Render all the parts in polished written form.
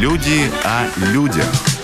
Люди о людях.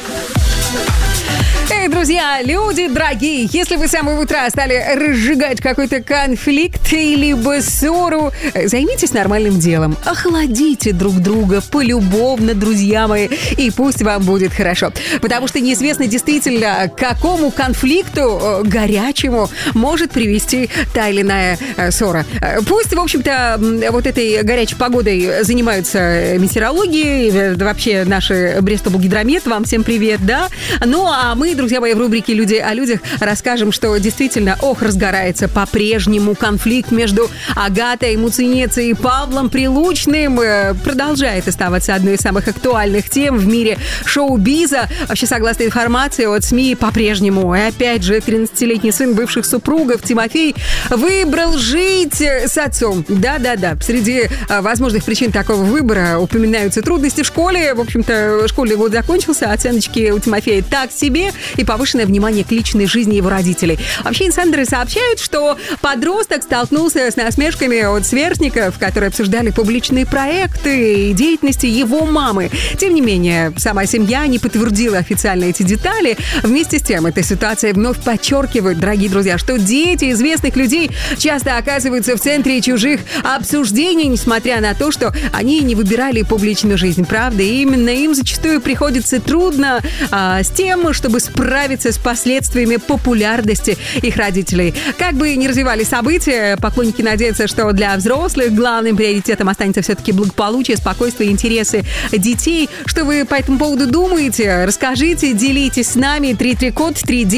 Эй, друзья, люди дорогие, если вы с самого утра стали разжигать какой-то конфликт или ссору, займитесь нормальным делом. Охладите друг друга полюбовно, друзья мои, и пусть вам будет хорошо. Потому что неизвестно действительно, к какому конфликту горячему может привести та или иная ссора. Пусть, в общем-то, вот этой горячей погодой занимаются метеорологи, вообще наши Брест-Облгидромет, вам всем привет, да? Ну, а мы, друзья мои, в рубрике «Люди о людях» расскажем, что действительно, разгорается по-прежнему конфликт между Агатой Муцениеце и Павлом Прилучным. Продолжает оставаться одной из самых актуальных тем в мире шоу-биза. Вообще, согласно информации от СМИ, по-прежнему. И опять же, 13-летний сын бывших супругов Тимофей выбрал жить с отцом. Да-да-да. Среди возможных причин такого выбора упоминаются трудности в школе. В общем-то, школьный год закончился, оценочки у Тимофея так себе, и повышенное внимание к личной жизни его родителей. Вообще, инсайдеры сообщают, что подросток столкнулся с насмешками от сверстников, которые обсуждали публичные проекты и деятельности его мамы. Тем не менее, сама семья не подтвердила официально эти детали. Вместе с тем, эта ситуация вновь подчеркивает, дорогие друзья, что дети известных людей часто оказываются в центре чужих обсуждений, несмотря на то, что они не выбирали публичную жизнь, правда? И именно им зачастую приходится трудно с тем, чтобы справиться с последствиями популярности их родителей. Как бы ни развивались события, поклонники надеются, что для взрослых главным приоритетом останется все-таки благополучие, спокойствие и интересы детей. Что вы по этому поводу думаете? Расскажите, делитесь с нами. 33-код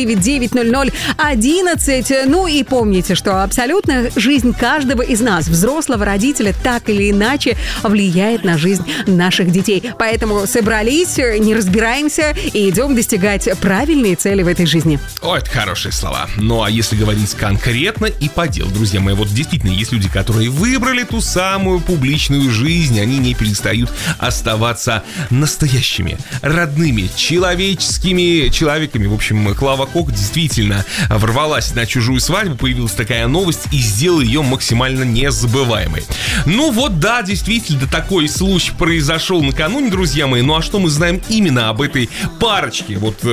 399-00-11. Ну и помните, что абсолютно жизнь каждого из нас, взрослого родителя, так или иначе влияет на жизнь наших детей. Поэтому собрались, не разбираемся и идем достигать правильные цели в этой жизни. О, это хорошие слова. Ну, а если говорить конкретно и по делу, друзья мои, вот действительно есть люди, которые выбрали ту самую публичную жизнь, они не перестают оставаться настоящими, родными, человеческими человеками. В общем, Клава Кока действительно ворвалась на чужую свадьбу, появилась такая новость и сделала ее максимально незабываемой. Ну вот, да, действительно, такой случай произошел накануне, друзья мои. Ну а что мы знаем именно об этой парочке? Вот